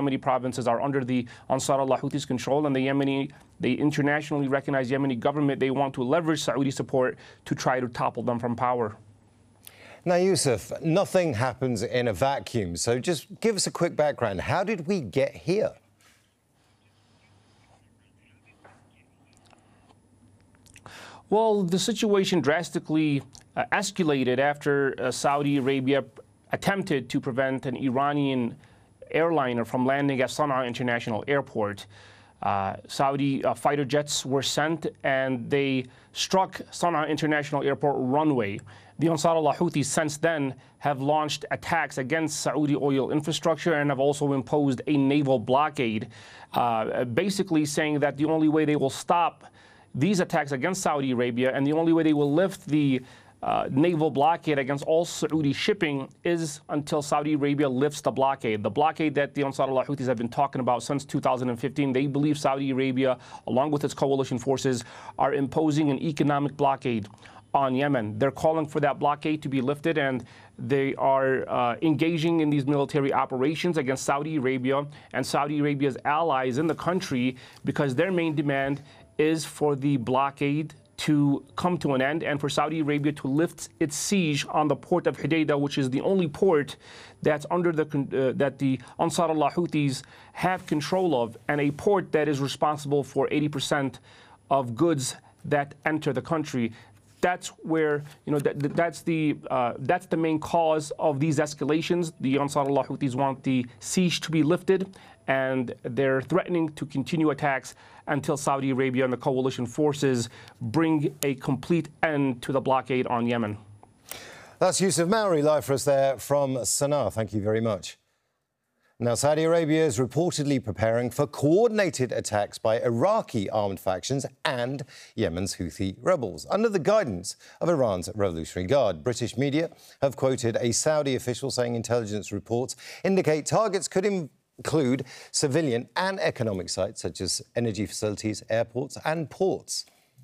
Yemeni provinces are under the Ansar Allah Houthis control, and the internationally recognized Yemeni government, they want to leverage Saudi support to try to topple them from power. Now, Yusuf, nothing happens in a vacuum, so just give us a quick background. How did we get here? Well, the situation drastically escalated after Saudi Arabia attempted to prevent an Iranian airliner from landing at Sana'a International Airport. Saudi fighter jets were sent and they struck Sana'a International Airport runway. The Ansar Allah Houthis since then have launched attacks against Saudi oil infrastructure and have also imposed a naval blockade, basically saying that the only way they will stop these attacks against Saudi Arabia and the only way they will lift the naval blockade against all Saudi shipping is until Saudi Arabia lifts the blockade. The blockade that the Ansar Allah Houthis have been talking about since 2015, they believe Saudi Arabia, along with its coalition forces, are imposing an economic blockade on Yemen. They're calling for that blockade to be lifted, and they are engaging in these military operations against Saudi Arabia and Saudi Arabia's allies in the country because their main demand is for the blockade to come to an end and for Saudi Arabia to lift its siege on the port of Hodeidah, which is the only port that's under that the Ansar Allah Houthis have control of, and a port that is responsible for 80% of goods that enter the country. That's where, that's the main cause of these escalations. The Ansar Allah Houthis want the siege to be lifted, and they're threatening to continue attacks until Saudi Arabia and the coalition forces bring a complete end to the blockade on Yemen. That's Yusuf Mauri live for us there from Sana'a. Thank you very much. Now, Saudi Arabia is reportedly preparing for coordinated attacks by Iraqi armed factions and Yemen's Houthi rebels, under the guidance of Iran's Revolutionary Guard. British media have quoted a Saudi official saying intelligence reports indicate targets could include civilian and economic sites such as energy facilities, airports and ports.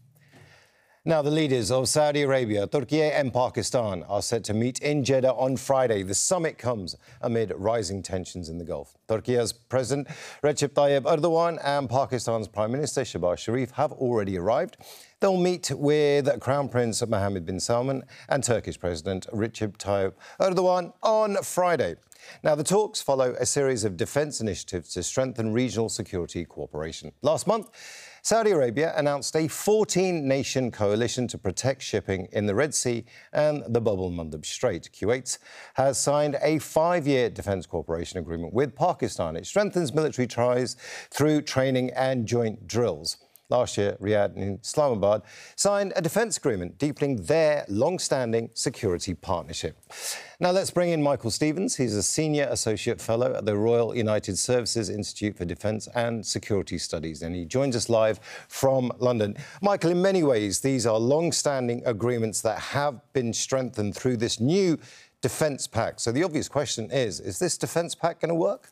Now, the leaders of Saudi Arabia, Turkey and Pakistan are set to meet in Jeddah on Friday. The summit comes amid rising tensions in the Gulf. Turkey's President Recep Tayyip Erdogan and Pakistan's Prime Minister Shehbaz Sharif have already arrived. They'll meet with Crown Prince Mohammed bin Salman and Turkish President Recep Tayyip Erdogan on Friday. Now, the talks follow a series of defence initiatives to strengthen regional security cooperation. Last month, Saudi Arabia announced a 14-nation coalition to protect shipping in the Red Sea and the Bab el-Mandeb Strait. Kuwait has signed a 5-year defence cooperation agreement with Pakistan. It strengthens military ties through training and joint drills. Last year, Riyadh and Islamabad signed a defence agreement deepening their long-standing security partnership. Now, let's bring in Michael Stevens. He's a Senior Associate Fellow at the Royal United Services Institute for Defence and Security Studies, and he joins us live from London. Michael, in many ways, these are long-standing agreements that have been strengthened through this new defence pact. So the obvious question is this defence pact going to work?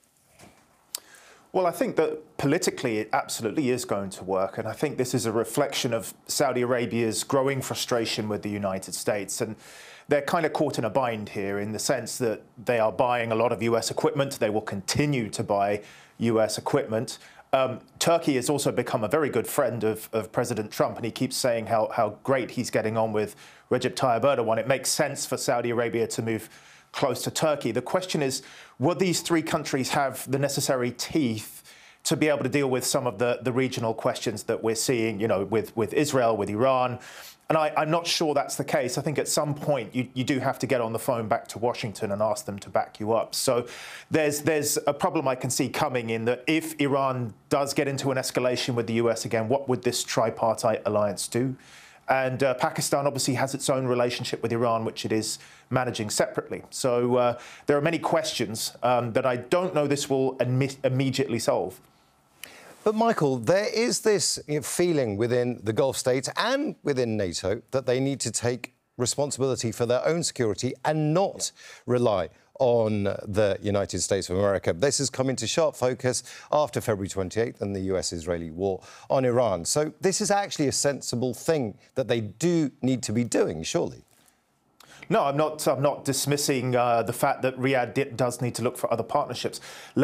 Well, I think that politically it absolutely is going to work. And I think this is a reflection of Saudi Arabia's growing frustration with the United States. And they're kind of caught in a bind here in the sense that they are buying a lot of US equipment. They will continue to buy US equipment. Turkey has also become a very good friend of President Trump, and he keeps saying how great he's getting on with Recep Tayyip Erdogan. It makes sense for Saudi Arabia to move close to Turkey. The question is, will these three countries have the necessary teeth to be able to deal with some of the regional questions that we're seeing, with Israel, with Iran? And I'm not sure that's the case. I think at some point you do have to get on the phone back to Washington and ask them to back you up. So there's a problem I can see coming in that if Iran does get into an escalation with the US again, what would this tripartite alliance do? And Pakistan obviously has its own relationship with Iran, which it is managing separately. So there are many questions that I don't know this will immediately solve. But, Michael, there is this feeling within the Gulf states and within NATO that they need to take responsibility for their own security and not rely on the United States of America. This has come into sharp focus after February 28th and the US-Israeli war on Iran. So this is actually a sensible thing that they do need to be doing, surely. No, I'm not dismissing the fact that Riyadh does need to look for other partnerships.